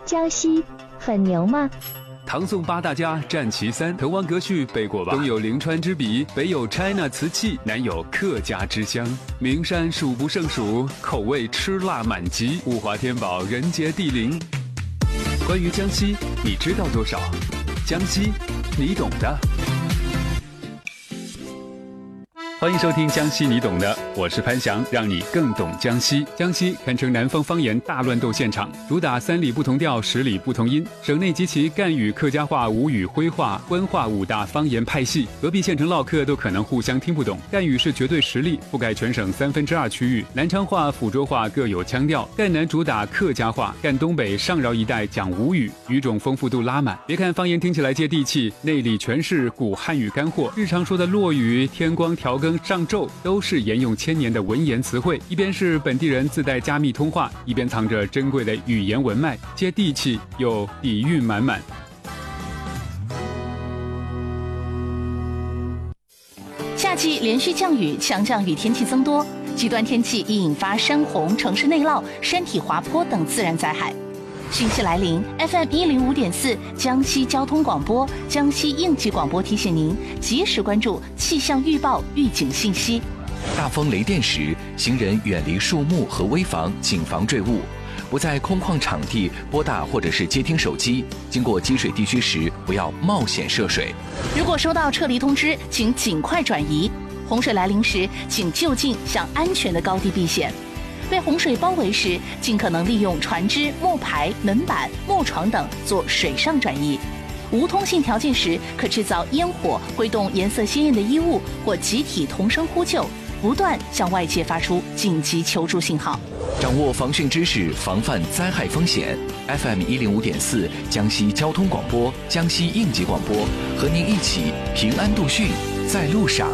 江西很牛吗？ 唐宋八大家战其三，滕王阁序背过吧？东有临川之笔，北有 China 瓷器，南有客家之乡。名山数不胜数，口味吃辣满级，物华天宝，人杰地灵。关于江西，你知道多少？江西，你懂的。欢迎收听江西你懂的，我是潘翔，让你更懂江西。江西堪称南方方言大乱斗现场，主打3里不同调10里不同音，省内及其赣语、客家话、吴语、徽话、官话5大方言派系，隔壁县城唠嗑都可能互相听不懂。赣语是绝对实力，覆盖全省2/3区域，南昌话、抚州话各有腔调，赣南主打客家话，赣东北上饶一带讲吴语，语种丰富度拉满。别看方言听起来接地气，内里全是古汉语干货，日常说的落雨、天光、调更、上昼都是沿用千年的文言词汇，一边是本地人自带加密通话，一边藏着珍贵的语言文脉，接地气又底蕴满满。 夏季连续降雨，强降雨天气增多，极端天气易引发山洪、城市内涝、山体滑坡等自然灾害。汛期来临 ，FM 105.4江西交通广播、江西应急广播提醒您及时关注气象预报预警信息。 大风雷电时，行人远离树木和危房，谨防坠物。不在空旷场地拨打或者是接听手机，经过积水地区时，不要冒险涉水。 如果收到撤离通知，请尽快转移。洪水来临时，请就近向安全的高地避险。被洪水包围时，尽可能利用船只、木牌、门板、木床等做水上转移。无通信条件时，可制造烟火，挥动颜色鲜艳的衣物，或集体同声呼救，不断向外界发出紧急求助信号。 掌握防汛知识，防范灾害风险。FM 105.4江西交通广播、江西应急广播，和您一起平安度汛，在路上。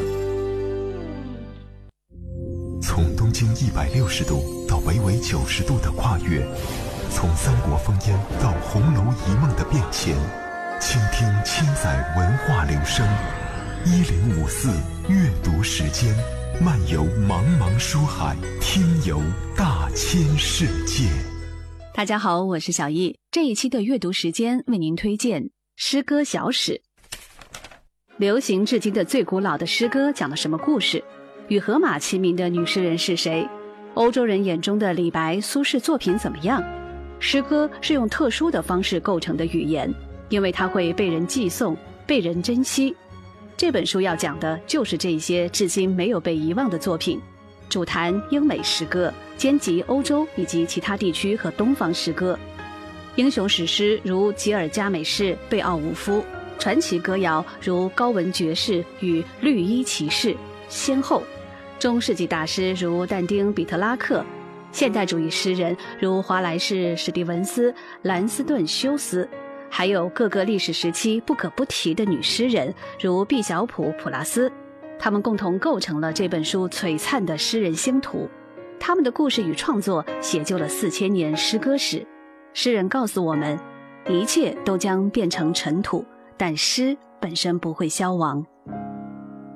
从东经160度到北纬90度的跨越，从三国烽烟到红楼一梦的变迁，倾听千载文化流声。1054阅读时间，漫游茫茫书海，听游大千世界。 大家好，我是小易。这一期的阅读时间为您推荐诗歌小史。流行至今的最古老的诗歌讲了什么故事？与荷马齐名的女诗人是谁？欧洲人眼中的李白、苏轼作品怎么样？诗歌是用特殊的方式构成的语言，因为它会被人记诵、被人珍惜。这本书要讲的就是这些至今没有被遗忘的作品，主谈英美诗歌，兼及欧洲以及其他地区和东方诗歌。英雄史诗如吉尔加美士、贝奥武夫，传奇歌谣如高文爵士与绿衣骑士，先后。中世纪大师如但丁、彼特拉克，现代主义诗人如华莱士、史蒂文斯、兰斯顿、休斯，还有各个历史时期不可不提的女诗人如毕晓普、普拉斯，他们共同构成了这本书璀璨的诗人星图。他们的故事与创作写就了4000年诗歌史。诗人告诉我们，一切都将变成尘土，但诗本身不会消亡。